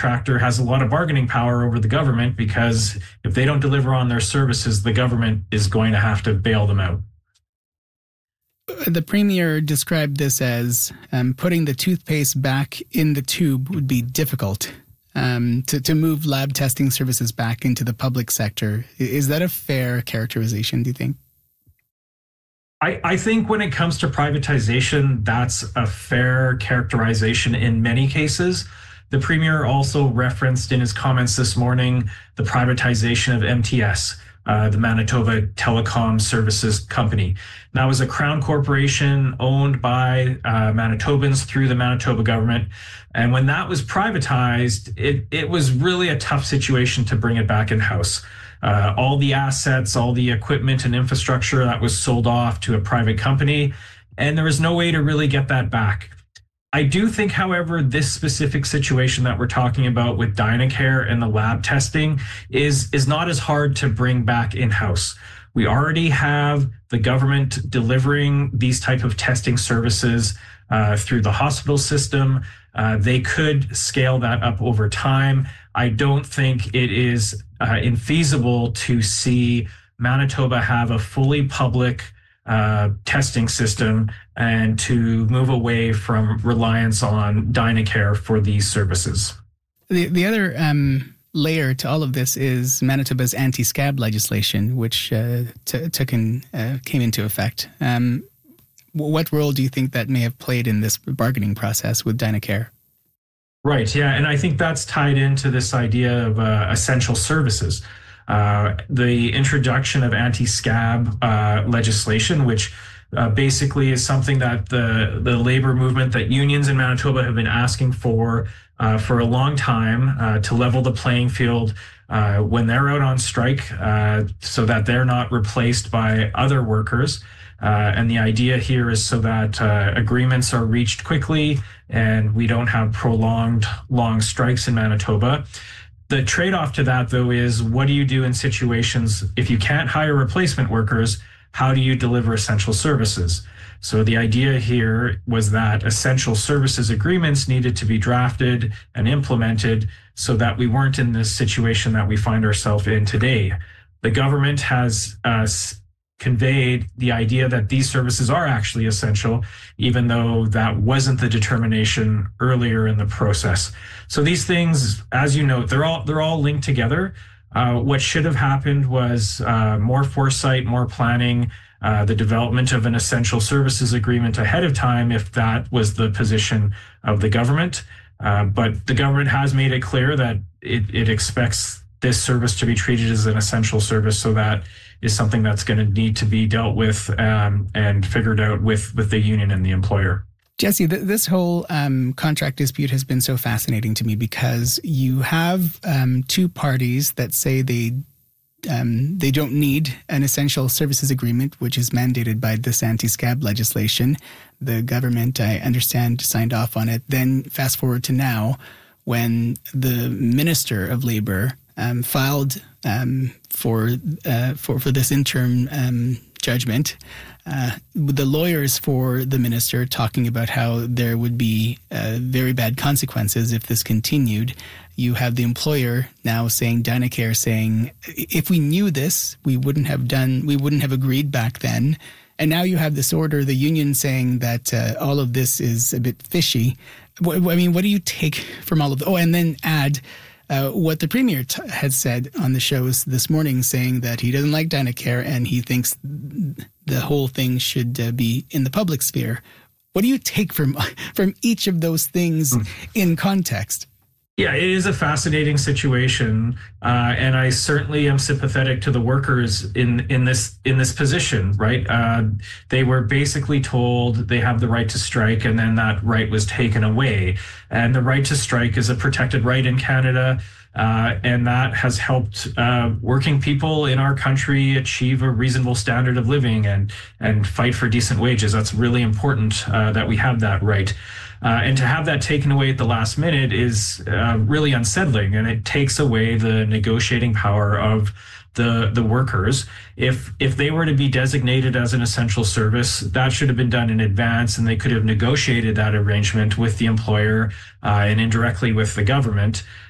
contractor has a lot of bargaining power over the government, because if they don't deliver on their services, the government is going to have to bail them out. The Premier described this as putting the toothpaste back in the tube would be difficult to move lab testing services back into the public sector. Is that a fair characterization, do you think? I think when it comes to privatization, that's a fair characterization in many cases. The Premier also referenced in his comments this morning the privatization of MTS, the Manitoba Telecom Services Company. That was a Crown corporation owned by Manitobans through the Manitoba government. And when that was privatized, it was really a tough situation to bring it back in-house. All the assets, all the equipment and infrastructure that was sold off to a private company, and there was no way to really get that back. I do think, however, this specific situation that we're talking about with Dynacare and the lab testing is not as hard to bring back in-house. We already have the government delivering these type of testing services through the hospital system. They could scale that up over time. I don't think it is infeasible to see Manitoba have a fully public testing system and to move away from reliance on Dynacare for these services. The other layer to all of this is Manitoba's anti-scab legislation, which came into effect. What role do you think that may have played in this bargaining process with Dynacare? Right, yeah, and I think that's tied into this idea of essential services. The introduction of anti-scab legislation, which basically is something that the labor movement, that unions in Manitoba have been asking for a long time, to level the playing field when they're out on strike, so that they're not replaced by other workers. And the idea here is so that agreements are reached quickly and we don't have prolonged long strikes in Manitoba. The trade-off to that, though, is what do you do in situations if you can't hire replacement workers? How do you deliver essential services? So the idea here was that essential services agreements needed to be drafted and implemented so that we weren't in this situation that we find ourselves in today. The government has conveyed the idea that these services are actually essential, even though that wasn't the determination earlier in the process. So these things, as you note, they're all linked together. What should have happened was more foresight, more planning, the development of an essential services agreement ahead of time, if that was the position of the government. But the government has made it clear that it expects this service to be treated as an essential service, so that is something that's going to need to be dealt with and figured out with the union and the employer. Jesse, this whole contract dispute has been so fascinating to me because you have two parties that say they don't need an essential services agreement, which is mandated by this anti-scab legislation. The government, I understand, signed off on it. Then fast forward to now, when the Minister of Labour filed for this interim judgment, the lawyers for the minister talking about how there would be very bad consequences if this continued. You have the employer now saying, Dynacare saying, if we knew this, we wouldn't have agreed back then. And now you have this order, the union saying that all of this is a bit fishy. I mean, what do you take from all of Oh, and then add what the Premier had said on the shows this morning, saying that he doesn't like Dynacare and he thinks the whole thing should be in the public sphere. What do you take from each of those things in context? Yeah, it is a fascinating situation, and I certainly am sympathetic to the workers in this position. Right, they were basically told they have the right to strike, and then that right was taken away. And the right to strike is a protected right in Canada, and that has helped working people in our country achieve a reasonable standard of living and fight for decent wages. That's really important that we have that right. And to have that taken away at the last minute is really unsettling, and it takes away the negotiating power of the workers. If they were to be designated as an essential service, that should have been done in advance, and they could have negotiated that arrangement with the employer and indirectly with the government.